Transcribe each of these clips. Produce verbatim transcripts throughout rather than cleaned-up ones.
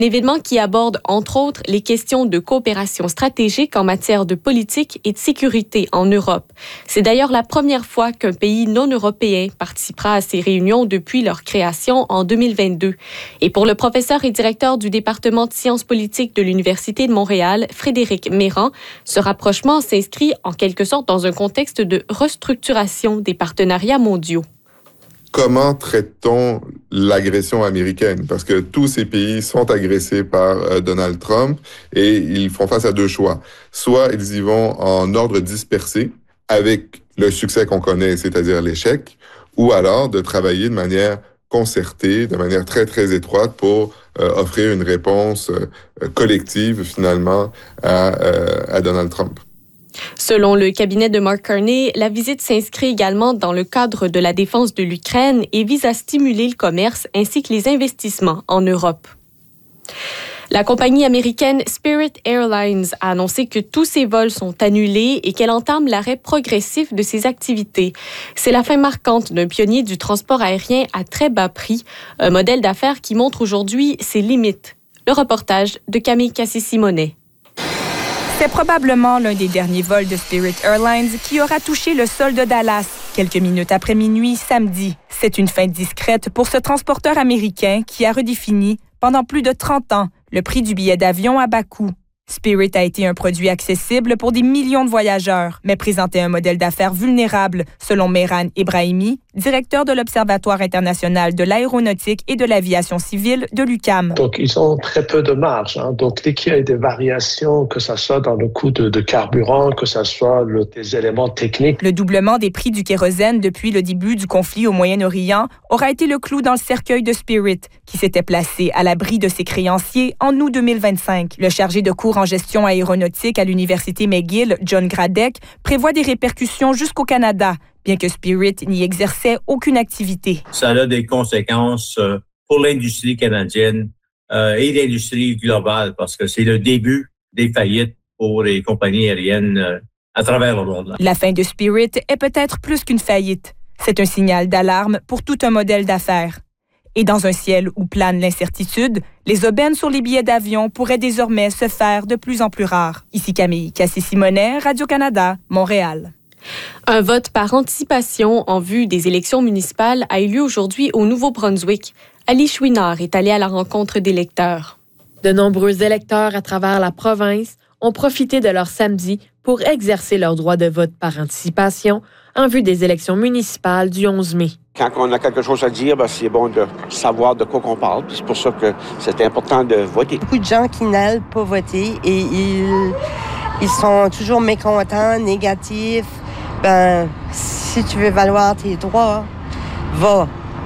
Un événement qui aborde, entre autres, les questions de coopération stratégique en matière de politique et de sécurité en Europe. C'est d'ailleurs la première fois qu'un pays non européen participera à ces réunions depuis leur création en deux mille vingt-deux. Et pour le professeur et directeur du département de sciences politiques de l'Université de Montréal, Frédéric Méran, ce rapprochement s'inscrit en quelque sorte dans un contexte de restructuration des partenariats mondiaux. Comment traite-t-on l'agression américaine? Parce que tous ces pays sont agressés par euh, Donald Trump et ils font face à deux choix. Soit ils y vont en ordre dispersé avec le succès qu'on connaît, c'est-à-dire l'échec, ou alors de travailler de manière concertée, de manière très, très étroite pour euh, offrir une réponse euh, collective, finalement, à, euh, à Donald Trump. Selon le cabinet de Mark Carney, la visite s'inscrit également dans le cadre de la défense de l'Ukraine et vise à stimuler le commerce ainsi que les investissements en Europe. La compagnie américaine Spirit Airlines a annoncé que tous ses vols sont annulés et qu'elle entame l'arrêt progressif de ses activités. C'est la fin marquante d'un pionnier du transport aérien à très bas prix, un modèle d'affaires qui montre aujourd'hui ses limites. Le reportage de Camille Cassé-Simonet. C'est probablement l'un des derniers vols de Spirit Airlines qui aura touché le sol de Dallas quelques minutes après minuit samedi. C'est une fin discrète pour ce transporteur américain qui a redéfini, pendant plus de trente ans, le prix du billet d'avion à bas coût. Spirit a été un produit accessible pour des millions de voyageurs, mais présentait un modèle d'affaires vulnérable, selon Mehran Ebrahimi, directeur de l'Observatoire international de l'aéronautique et de l'aviation civile de l'U Q A M. Donc, ils ont très peu de marge. Hein. Donc, dès qu'il y a des variations, que ce soit dans le coût de, de carburant, que ce soit le, des éléments techniques. Le doublement des prix du kérosène depuis le début du conflit au Moyen-Orient aura été le clou dans le cercueil de Spirit, qui s'était placé à l'abri de ses créanciers en août deux mille vingt-cinq. Le chargé de cours en gestion aéronautique à l'Université McGill, John Gradek, prévoit des répercussions jusqu'au Canada, bien que Spirit n'y exerçait aucune activité. Ça a des conséquences pour l'industrie canadienne euh, et l'industrie globale, parce que c'est le début des faillites pour les compagnies aériennes euh, à travers le monde. La fin de Spirit est peut-être plus qu'une faillite. C'est un signal d'alarme pour tout un modèle d'affaires. Et dans un ciel où plane l'incertitude, les aubaines sur les billets d'avion pourraient désormais se faire de plus en plus rares. Ici Camille Cassé-Simonet, Radio-Canada, Montréal. Un vote par anticipation en vue des élections municipales a eu lieu aujourd'hui au Nouveau-Brunswick. Ali Chouinard est allé à la rencontre d'électeurs. De nombreux électeurs à travers la province ont profité de leur samedi pour exercer leur droit de vote par anticipation en vue des élections municipales du onze mai. Quand on a quelque chose à dire, ben c'est bon de savoir de quoi on parle. C'est pour ça que c'est important de voter. Beaucoup de gens qui n'allent pas voter et ils, ils sont toujours mécontents, négatifs. Ben, si tu veux valoir tes droits, va,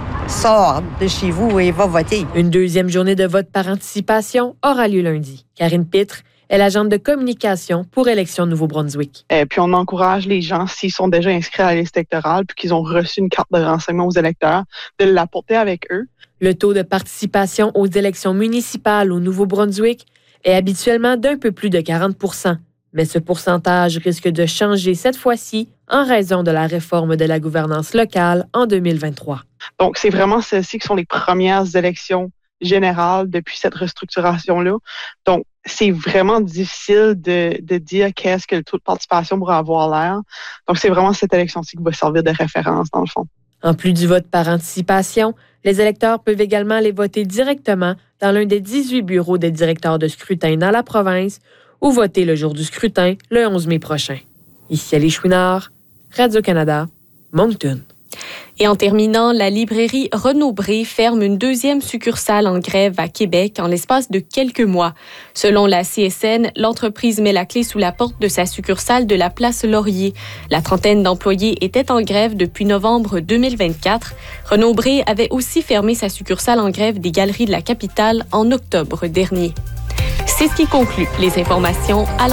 sors de chez vous et va voter. Une deuxième journée de vote par anticipation aura lieu lundi. Karine Pitre est l'agente de communication pour Élections Nouveau-Brunswick. Et puis on encourage les gens, s'ils sont déjà inscrits à la liste électorale puis qu'ils ont reçu une carte de renseignement aux électeurs, de l'apporter avec eux. Le taux de participation aux élections municipales au Nouveau-Brunswick est habituellement d'un peu plus de quarante pour cent. Mais ce pourcentage risque de changer cette fois-ci en raison de la réforme de la gouvernance locale en deux mille vingt-trois. Donc, c'est vraiment celles-ci qui sont les premières élections générales depuis cette restructuration-là. Donc, c'est vraiment difficile de, de dire qu'est-ce que le taux de participation pourrait avoir l'air. Donc, c'est vraiment cette élection-ci qui va servir de référence, dans le fond. En plus du vote par anticipation, les électeurs peuvent également aller voter directement dans l'un des dix-huit bureaux des directeurs de scrutin dans la province ou voter le jour du scrutin, le onze mai prochain. Ici Ali Chouinard, Radio-Canada, Moncton. Et en terminant, la librairie Renaud-Bré ferme une deuxième succursale en grève à Québec en l'espace de quelques mois. Selon la C S N, l'entreprise met la clé sous la porte de sa succursale de la place Laurier. La trentaine d'employés étaient en grève depuis novembre deux mille vingt-quatre. Renaud-Bré avait aussi fermé sa succursale en grève des Galeries de la Capitale en octobre dernier. C'est ce qui conclut les informations à